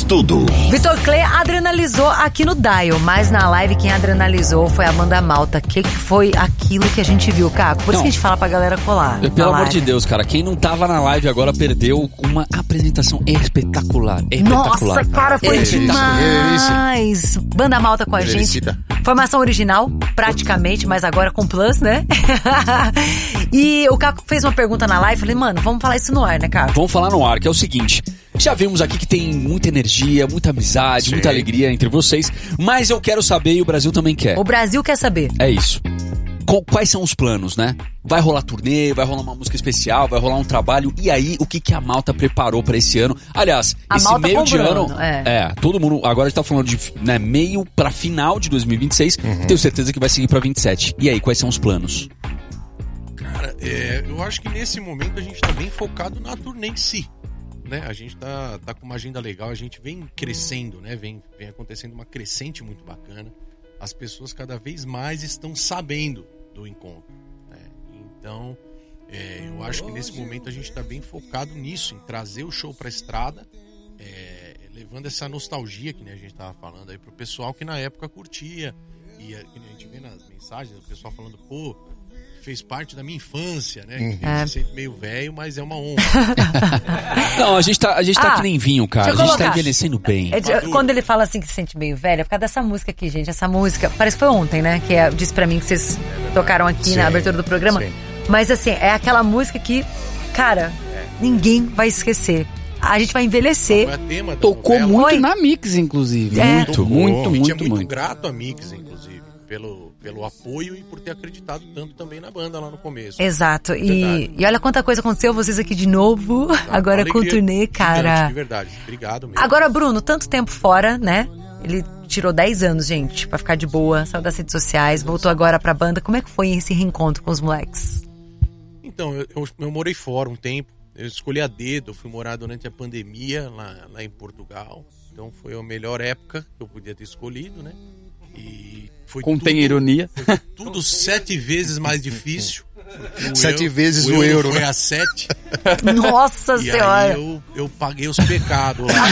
tudo. Vitor Clay adrenalizou aqui no Dial, mas na live quem adrenalizou foi a banda Malta. O que foi aquilo que a gente viu, Caco? Por isso que a gente fala pra galera colar. Pelo amor de Deus, cara, quem não tava na live agora perdeu uma apresentação espetacular. Nossa, cara, foi demais. Banda Malta com a gente. Formação original, praticamente, mas agora com plus, né? E o Caco fez uma pergunta na live, falei, mano, vamos falar isso no ar, né, Caco? Vamos falar no ar, que é o seguinte... Já vimos aqui que tem muita energia, muita amizade, muita alegria entre vocês, mas eu quero saber e o Brasil também quer. O Brasil quer saber. É isso. Quais são os planos, né? Vai rolar turnê, vai rolar uma música especial, vai rolar um trabalho. E aí, o que a Malta preparou pra esse ano? Aliás, esse meio de ano... todo mundo... Agora a gente tá falando de meio pra final de 2026. Tenho certeza que vai seguir pra 27. E aí, quais são os planos? Cara, eu acho que nesse momento a gente tá bem focado na turnê em si. Né? A gente tá com uma agenda legal, a gente vem crescendo, né? Vem acontecendo uma crescente muito bacana. As pessoas cada vez mais estão sabendo do encontro, né? Então, eu acho que nesse momento a gente está bem focado nisso, em trazer o show para a estrada, levando essa nostalgia que, né, a gente estava falando aí pro pessoal que na época curtia. E a gente vê nas mensagens o pessoal falando, pô, fez parte da minha infância, né? Se sente meio velho, mas é uma honra. Não, a gente tá que nem vinho, cara. A gente tá envelhecendo bem. Quando ele fala assim que se sente meio velho, é por causa dessa música aqui, gente. Essa música, parece que foi ontem, né? Que disse pra mim que vocês tocaram aqui na abertura do programa. Sim. Mas assim, é aquela música que, cara, ninguém vai esquecer. A gente vai envelhecer. Tocou muito na Mix, inclusive. Muito grato a Mix, inclusive, pelo apoio e por ter acreditado tanto também na banda lá no começo. Exato. E olha quanta coisa aconteceu, vocês aqui de novo, agora com o turnê, cara. De verdade. Obrigado mesmo. Agora, Bruno, tanto tempo fora, né? Ele tirou 10 anos, gente, pra ficar de boa, saiu das redes sociais, voltou agora pra banda. Como é que foi esse reencontro com os moleques? Então, eu morei fora um tempo. Eu escolhi a dedo, fui morar durante a pandemia lá em Portugal. Então foi a melhor época que eu podia ter escolhido, né? E foi Contém ironia. Foi tudo 7 vezes mais difícil. 7 vezes o euro, foi né? a 7. Nossa Senhora! Aí eu paguei os pecados lá.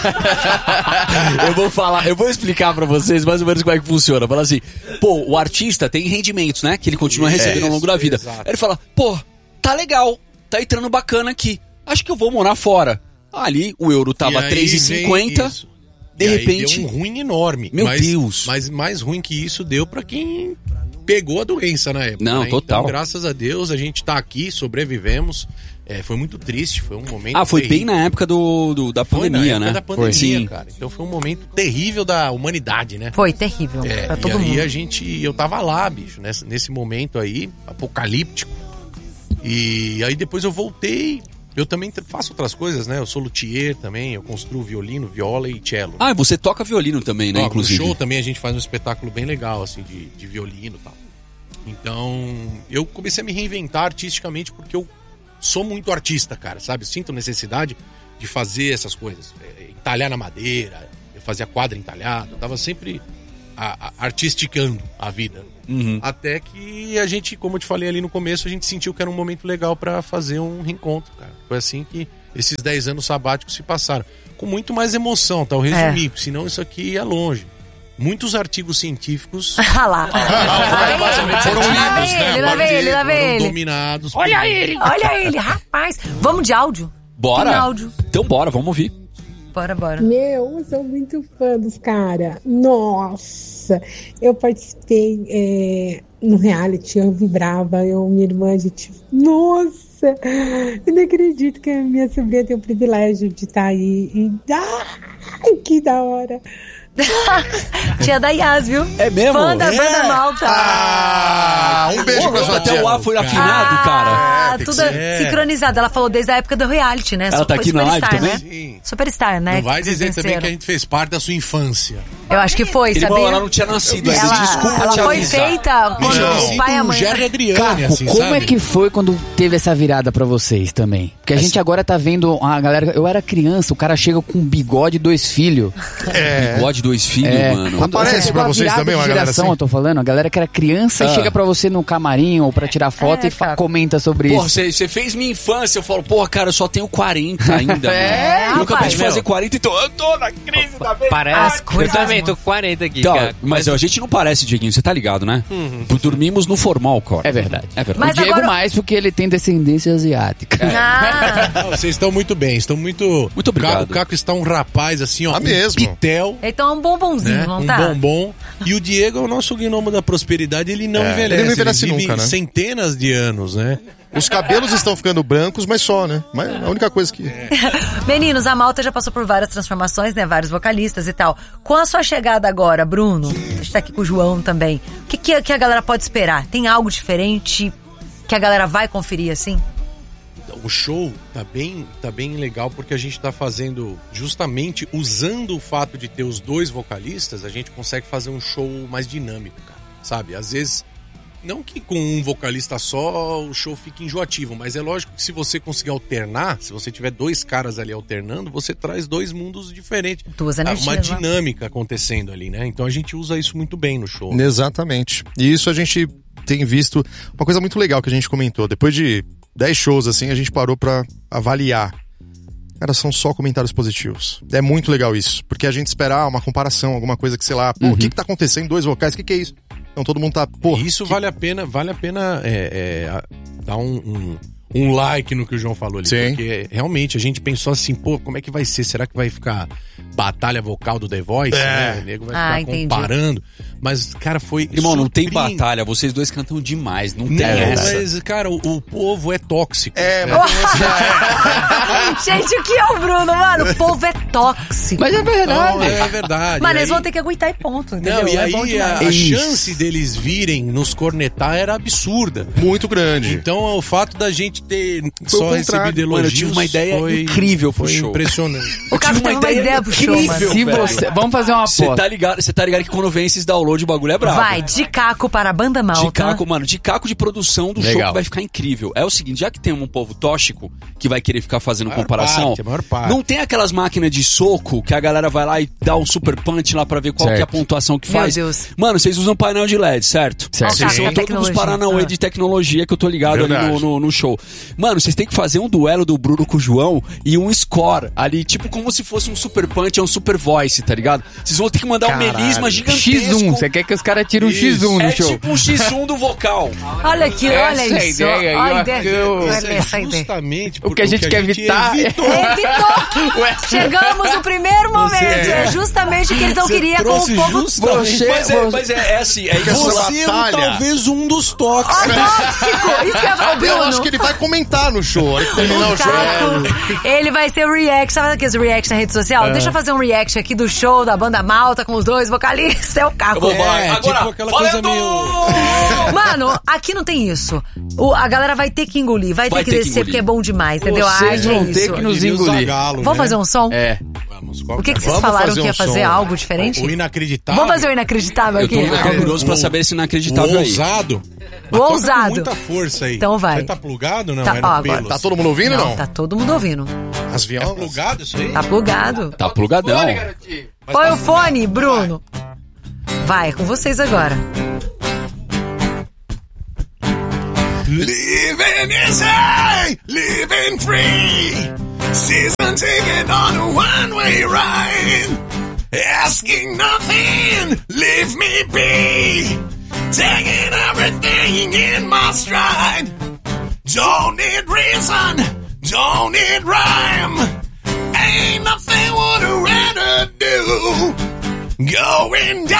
Eu vou explicar pra vocês mais ou menos como é que funciona. Fala assim, pô, o artista tem rendimentos, né? Que ele continua recebendo ao longo da vida. Exato. Aí ele fala, pô, tá legal, tá entrando bacana aqui. Acho que eu vou morar fora. Ali o euro tava 3,50. De repente... deu um ruim enorme. Meu Deus. Mas mais ruim que isso deu pra quem pegou a doença na época. Não, né? total. Então, graças a Deus, a gente tá aqui, sobrevivemos. Foi muito triste, foi um momento foi terrível. bem na época da pandemia, né? Da pandemia, cara. Então foi um momento terrível da humanidade, né? Foi terrível pra todo mundo. E aí eu tava lá, bicho, nesse momento aí, apocalíptico. E aí depois eu voltei. Eu também faço outras coisas, né? Eu sou luthier também, eu construo violino, viola e cello. Ah, você toca violino também, né? Inclusive. No show também a gente faz um espetáculo bem legal, assim, de violino e tal. Então, eu comecei a me reinventar artisticamente porque eu sou muito artista, cara, sabe? Eu sinto necessidade de fazer essas coisas. Entalhar na madeira, eu fazia quadro entalhado, eu tava sempre artisticando a vida. Até que a gente, como eu te falei ali no começo, a gente sentiu que era um momento legal pra fazer um reencontro, cara. Foi assim que esses 10 anos sabáticos se passaram. Com muito mais emoção, tá? Eu resumi, senão isso aqui ia longe. Muitos artigos científicos lá foram lidos, né? Lá vem ele. Dominados. Olha ele, rapaz. Vamos de áudio? Bora. Tem áudio. Então bora, vamos ouvir. Bora. Eu sou muito fã dos caras. Nossa, eu participei no reality, eu vibrava, minha irmã, a gente... Nossa, eu não acredito que a minha sobrinha tem o privilégio de estar aí. Ai, que da hora. Tia da Yas, viu? É mesmo? Fã da banda Malta. Um beijo pra sua tia. Até o ar foi afinado, cara. Tudo sincronizado. Ela falou desde a época do reality, né? Ela tá aqui na live também? Né? Sim. Superstar, né? Não vai dizer também que a gente fez parte da sua infância. Eu acho que foi, sabia? Ela não tinha nascido ainda. Desculpa, ela foi feita quando o pai e a mãe... Jerry Adriane, assim, como sabe? é que foi quando teve essa virada pra vocês também? Porque a gente agora tá vendo a galera... Eu era criança, o cara chega com um bigode e 2 filhos. Bigode, 2 filhos, mano. Aparece pra vocês também uma galera assim? Eu tô falando, a galera que era criança e chega pra você no camarim ou pra tirar foto e comenta sobre isso. Você fez minha infância, eu falo, porra, cara, eu só tenho 40 ainda. Eu acabei de fazer 40, então eu tô na crise da vida. Parece. Eu também tô com 40 aqui, cara. Mas a gente não parece, Dieguinho, você tá ligado, né? Dormimos no formal, cara. É verdade. Mas o Diego agora... mais porque ele tem descendência asiática. Vocês estão muito bem, estão muito obrigado. O Caco está um rapaz assim, ó. Mesmo. Pitel. Então é um bombonzinho, né? não tá? Um bombom. E o Diego é o nosso gnomo da prosperidade, ele não envelhece. Ele não envelhece ele nunca, né? Centenas de anos, né? Os cabelos estão ficando brancos, mas só, né? Mas a única coisa que... Meninos, a Malta já passou por várias transformações, né? Vários vocalistas e tal. Com a sua chegada agora, Bruno, a gente tá aqui com o João também. O que a galera pode esperar? Tem algo diferente que a galera vai conferir, assim? O show tá bem legal porque a gente tá fazendo, justamente usando o fato de ter os dois vocalistas, a gente consegue fazer um show mais dinâmico, cara, sabe? Às vezes, não que com um vocalista só o show fique enjoativo, mas é lógico que se você conseguir alternar, se você tiver dois caras ali alternando, você traz dois mundos diferentes. Duas energias, uma dinâmica acontecendo ali, né? Então a gente usa isso muito bem no show. Exatamente. E isso a gente tem visto, uma coisa muito legal que a gente comentou, depois de 10 shows, assim, a gente parou pra avaliar. Cara, são só comentários positivos. É muito legal isso. Porque a gente esperar uma comparação, alguma coisa que, sei lá, pô, o que tá acontecendo? 2 vocais, o que é isso? Então todo mundo tá, pô... Isso vale a pena dar um like no que o João falou ali. Sim. Porque realmente a gente pensou assim, pô, como é que vai ser? Será que vai ficar batalha vocal do The Voice? Né? O nego vai ficar comparando. Mas, cara, foi... Irmão, não tem batalha. Vocês dois cantam demais. Não tem essa. Mas, cara, o povo é tóxico. Gente, o que é o Bruno, mano? O povo é tóxico. Mas é verdade. Não, é verdade. Mano, eles vão ter que aguentar e ponto, entendeu? Não, e é aí a chance deles virem nos cornetar era absurda. Muito grande. Então, o fato da gente ter só recebido elogios... Mano, eu tive uma ideia incrível pro show. Impressionante. O cara teve uma ideia pro show, mano. Se você... Vamos fazer uma aposta. Você tá ligado que quando vem esses downloads, o bagulho é brabo. Vai, de Caco para a Banda Malta. De Caco, mano, de Caco de produção do show que vai ficar incrível. É o seguinte, já que tem um povo tóxico que vai querer ficar fazendo comparação, a maior parte. Não tem aquelas máquinas de soco que a galera vai lá e dá um super punch lá pra ver qual que é a pontuação que faz. Meu Deus. Mano, vocês usam painel de LED, certo? Vocês são todos os paranauê de tecnologia que eu tô ligado ali no show. Mano, vocês têm que fazer um duelo do Bruno com o João e um score ali, tipo como se fosse um super punch ou um super voice, tá ligado? Vocês vão ter que mandar um melisma gigantesco. X1, você quer que os caras tirem um X1 no show? É tipo um X1 do vocal. Olha aqui, olha isso. Ideia, olha essa ideia. Justamente o que a gente quer evitar. Evitou! Chegamos no primeiro momento. É justamente o que eles não queriam com o povo. Mas é assim. Você é talvez um dos tóxicos. Tóxico! Isso que é o Bruno. Eu acho que ele vai comentar no show. Hora que terminar o show. Ele vai ser o react. Sabe aqueles react na rede social? Deixa eu fazer um react aqui do show da Banda Malta com os dois vocalistas. É o Caco. Agora, tipo aquela coisa meio... Mano, aqui não tem isso. A galera vai ter que engolir, vai ter que descer, porque é bom demais, entendeu? Vocês vão ter que nos engolir. Vamos fazer um som? Vamos. O que vocês falaram que ia fazer? Algo diferente? O inacreditável. Vamos fazer o inacreditável aqui? Eu tô curioso pra saber esse inacreditável aí. O ousado. Com muita força aí. Então vai. Você tá plugado ou não? Agora. Tá todo mundo ouvindo ou não? Tá todo mundo ouvindo. As violas? É plugado isso aí? Tá plugado. Tá plugadão. Põe o fone, Bruno. Vai, é com vocês agora. Living easy, living free. Season ticket on a one-way ride. Asking nothing, leave me be. Taking everything in my stride. Don't need reason, don't need rhyme. Ain't nothing would I rather do. Going down.